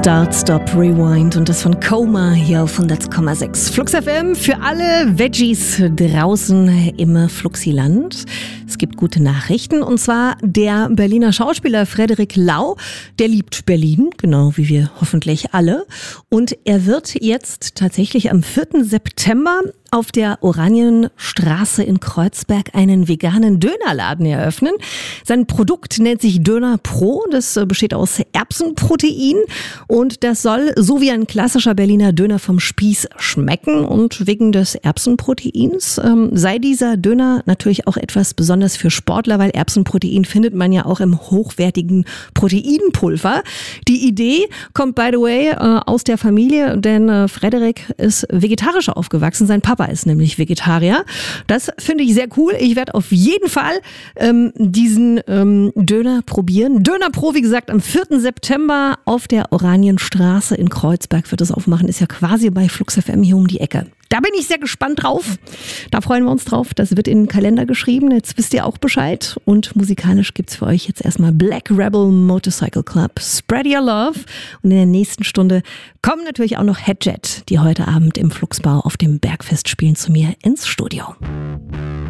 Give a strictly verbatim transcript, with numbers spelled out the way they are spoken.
Start, Stop, Rewind und das von Coma hier auf hundert Komma sechs. Flux F M für alle Veggies draußen im Fluxiland. Es gibt gute Nachrichten und zwar der Berliner Schauspieler Frederik Lau, der liebt Berlin, genau wie wir hoffentlich alle. Und er wird jetzt tatsächlich am vierten September auf der Oranienstraße in Kreuzberg einen veganen Dönerladen eröffnen. Sein Produkt nennt sich Döner Pro. Das besteht aus Erbsenprotein und das soll so wie ein klassischer Berliner Döner vom Spieß schmecken. Und wegen des Erbsenproteins ähm, sei dieser Döner natürlich auch etwas besonders für Sportler, weil Erbsenprotein findet man ja auch im hochwertigen Proteinpulver. Die Idee kommt, by the way, äh, aus der Familie, denn äh, Frederik ist vegetarisch aufgewachsen. Sein Papa ist nämlich Vegetarier. Das finde ich sehr cool. Ich werde auf jeden Fall ähm, diesen ähm, Döner probieren. Döner Pro, wie gesagt, am vierten September auf der Oranienstraße in Kreuzberg wird es aufmachen. Ist ja quasi bei Flux F M hier um die Ecke. Da bin ich sehr gespannt drauf. Da freuen wir uns drauf. Das wird in den Kalender geschrieben. Jetzt wisst ihr auch Bescheid. Und musikalisch gibt's für euch jetzt erstmal Black Rebel Motorcycle Club, Spread Your Love. Und in der nächsten Stunde kommen natürlich auch noch Headjet, die heute Abend im Fluxbau auf dem Bergfest spielen, zu mir ins Studio.